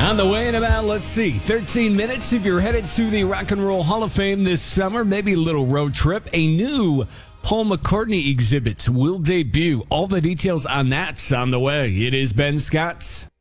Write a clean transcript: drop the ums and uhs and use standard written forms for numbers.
On the way in about, let's see, 13 minutes. If you're headed to the Rock and Roll Hall of Fame this summer, maybe a little road trip, a new Paul McCartney exhibit will debut. All the details on that's on the way. It is Ben Scott's